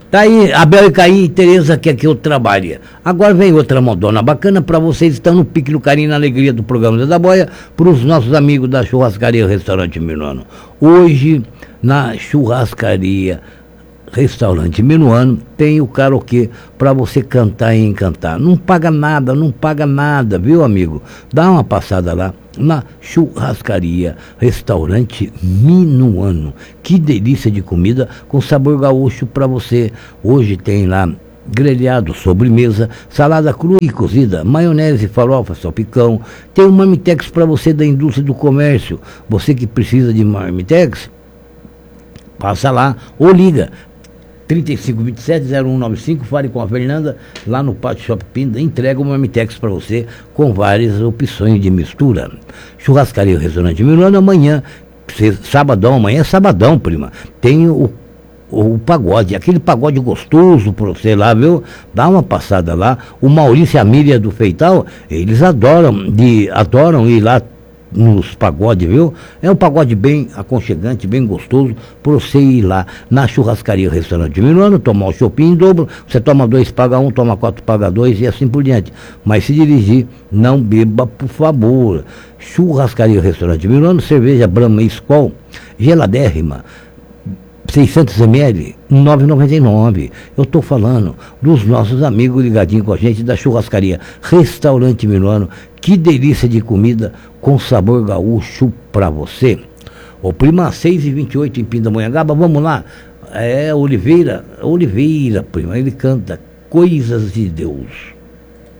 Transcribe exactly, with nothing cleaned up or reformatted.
Tá aí, Abel e Caim e Tereza quer que eu trabalhe. Agora vem outra modona bacana para vocês que estão no pique do carinho e na alegria do programa da Boia, para os nossos amigos da churrascaria Restaurante Minuano. Hoje, na churrascaria Restaurante Minuano, tem o karaokê para você cantar e encantar. Não paga nada, não paga nada, viu, amigo? Dá uma passada lá na churrascaria Restaurante Minuano. Que delícia de comida com sabor gaúcho para você. Hoje tem lá grelhado, sobremesa, salada crua e cozida, maionese, farofa, salpicão. Tem um marmitex para você da indústria do comércio. Você que precisa de marmitex, passa lá ou liga trinta e cinco, vinte e sete, zero um nove cinco, fale com a Fernanda lá no Pátio Shop Pinda, entrega o marmitex para você com várias opções de mistura. Churrascaria Restaurante Minuano, amanhã, sabadão, amanhã é sabadão, prima, tem o, o pagode, aquele pagode gostoso para você lá, viu? Dá uma passada lá. O Maurício e a Miriam do Feital, eles adoram, de, adoram ir lá nos pagodes, viu? É um pagode bem aconchegante, bem gostoso, para você ir lá na churrascaria Restaurante Minuano, tomar o shopping em dobro, você toma dois, paga um, toma quatro, paga dois e assim por diante. Mas se dirigir, não beba, por favor. Churrascaria Restaurante Minuano, cerveja Brahma e Skol, geladérrima, seiscentos mililitros, nove reais e noventa e nove centavos. Eu estou falando dos nossos amigos ligadinhos com a gente da churrascaria Restaurante Minuano. Que delícia de comida com sabor gaúcho para você. Ô prima, seis e vinte e oito em Pindamonhangaba, vamos lá. É Oliveira, Oliveira, prima, ele canta Coisas de Deus.